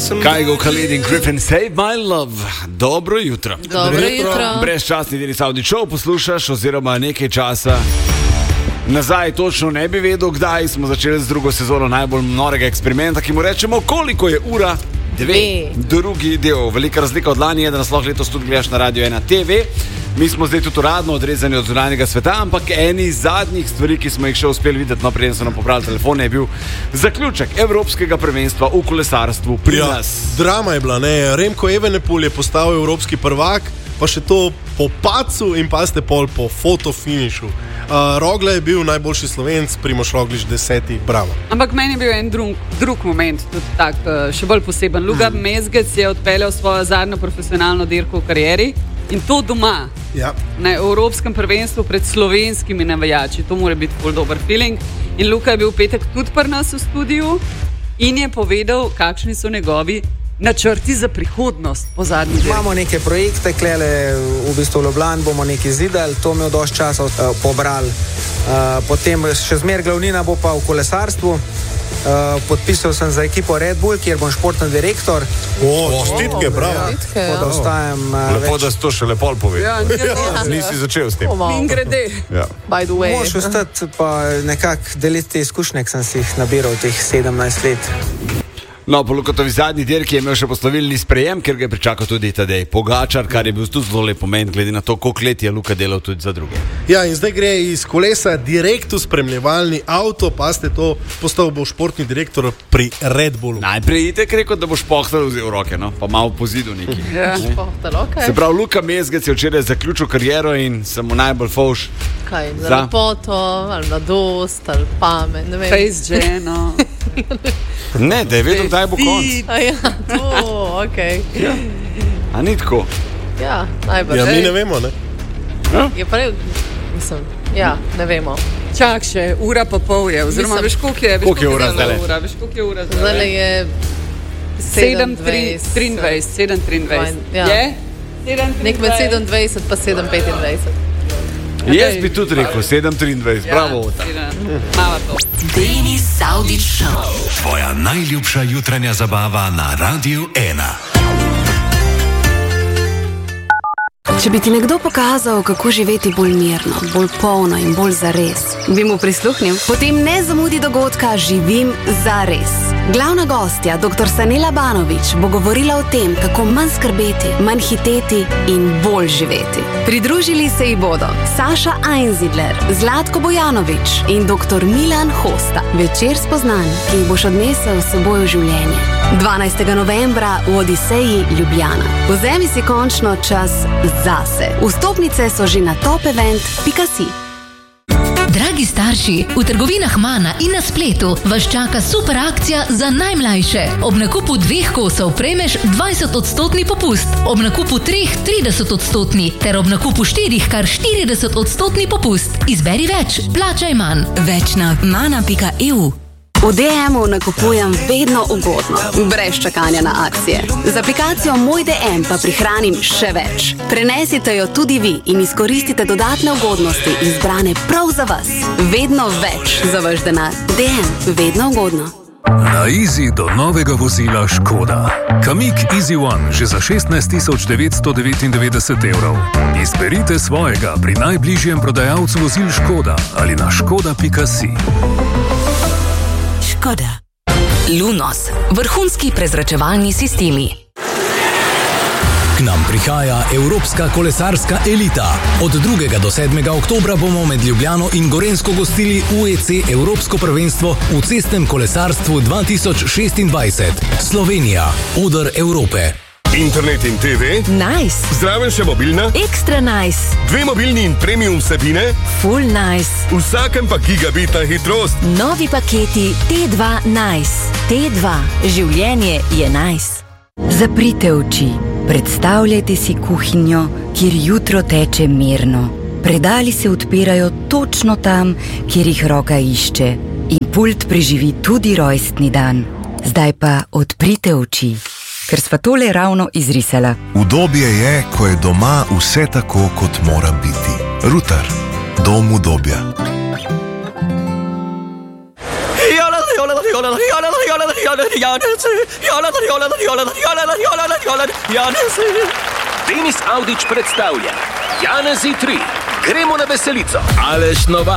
Kygo, Khalid in Griffin, Save My Love. Dobro jutro. Dobro jutro. Brezčasni Denis Audičov poslušaš, oziroma nekaj časa nazaj točno ne bi vedel, kdaj smo začeli z drugo sezono najbolj norega eksperimenta, ki mu rečemo, koliko je ura. 2. Drugi del. Velika razlika od lani je, da nas lahko letos tudi gledaš na Radio 1 TV. Mi smo zdaj tudi uradno odrezani od zunanjega sveta, ampak eni zadnjih stvari, ki smo jih še uspeli videti, no, preden so nam pobrali telefone, je bil zaključek Evropskega prvenstva v kolesarstvu pri nas. Drama je bila, ne? Remko Evenepoel je postal evropski prvak, pa še to po pacu in pa ste pol po fotofinišu. Rogle je bil najboljši Slovenc, Primož Roglič 10. Bravo. Ampak meni je bil en drug moment, tudi tak, še bolj poseben. Luka Mezgec je odpeljal svojo zadnjo profesionalno dirko v karieri in to doma. Ja. Na Evropskem prvenstvu pred slovenskimi navijači. To mora biti bolj dober feeling. In Luka je bil v petek tudi pri nas v studiu in je povedal, kakšni so njegovi načrti za prihodnost po zadnji dirki. Imamo neke projekte, klele v bistvu Ljubljani bomo nekaj zidali, to mi je dosti časa pobrali. Potem še zmer glavnina bo pa v kolesarstvu. Podpisal sem za ekipo Red Bull, kjer bom športni direktor. Štitke, bravo. Lepo, da si to še lepo povedal. Nisi začel s tem. In grede. By the way. Moš ostati pa nekako deliti izkušnje, ki sem si jih nabiral teh 17 let. No, po Lukotovi zadnji dirki je imel še poslovilni sprejem, ker ga je pričakal tudi Tadej Pogačar, kar je bil tudi zelo lep moment, glede na to, koliko let je Luka delal tudi za druge. Ja, in zdaj gre iz kolesa direkt v spremljevalni avto, pa ste to postal bo športni direktor pri Red Bullu. Najprej itek rekel, da boš pohtal vzel roke, no, pa malo po zidu neki. Ja. Se pravi, Luka Mezgec je včeraj zaključil kariero in se mu najbolj fovš. Kaj, za lepoto, ali mladost, ali pamet, ne vem. Face Geno. Ne, da je vedel, kdaj bo konc. Ja, to, okej. Ja. A ni tako? Ja, najbolj. Ja, mi ne vemo, ne? Je prej, mislim, ja, ne vemo. Čak še, ura pa pol je, oziroma veš, koliko je? Koliko je ura zdaj? Veš, koliko je ura zdaj? Zdaj je 7:23. Ja. Je? 7:23. Nek med 27 pa 7:25. Jaz bi tudi rekel 7:23, bravo. Mava to. Denis Audič Show. Tvoja najljubša jutranja zabava na Radio 1. Če bi ti nekdo pokazal, kako živeti bolj mirno, bolj polno in bolj zares, bi mu prisluhnil? Potem ne zamudi dogodka Živim zares. Glavna gostja, dr. Sanela Banović, bo govorila o tem, kako manj skrbeti, manj hiteti in bolj živeti. Pridružili se ji bodo Saša Einzidler, Zlatko Bojanović in dr. Milan Hosta. Večer spoznanj, ki jih boš odnesel s seboj v življenje. 12. novembra v Odiseji Ljubljana. Vzemi si končno čas zase. Vstopnice so že na topevent.si. Dragi starši, v trgovinah Mana in na spletu vas čaka super akcija za najmlajše. Ob nakupu 2 kosov prejmeš 20% popust, ob nakupu 3 30% ter ob nakupu 4 kar 40% popust. Izberi več, plačaj manj. Več na mana.eu. V DM-u nakupujem vedno ugodno, brez čakanja na akcije. Z aplikacijo Moj DM pa prihranim še več. Prenesite jo tudi vi in izkoristite dodatne ugodnosti izbrane prav za vas. Vedno več za vaš denar. DM, vedno ugodno. Na Easy do novega vozila Škoda. Kamiq Easy One že za 16.999 evrov. Izberite svojega pri najbližjem prodajalcu vozil Škoda ali na škoda.si. Škoda. Lunos. Vrhunski prezračevalni sistemi. K nam prihaja evropska kolesarska elita. Od 2. do 7. oktobra bomo med Ljubljano in Gorenjsko gostili UEC Evropsko prvenstvo v cestnem kolesarstvu 2026. Slovenija. Oder Evrope. Internet in TV? Nice. Zraven še mobilna? Ekstra nice. 2 mobilni in premium vsebine? Full nice. Vsakem pa gigabitna hitrost? Novi paketi T2 nice. T2. Življenje je nice. Zaprite oči. Predstavljajte si kuhinjo, kjer jutro teče mirno. Predali se odpirajo točno tam, kjer jih roka išče. In pult preživi tudi rojstni dan. Zdaj pa odprite oči. Ker sva tole ravno izrisala. Udobje je, ko je doma vse tako, kot mora biti. Rutar. Dom udobja. Denis Avdić predstavlja Janezi 3. Gremo na veselico. Aleš Novak.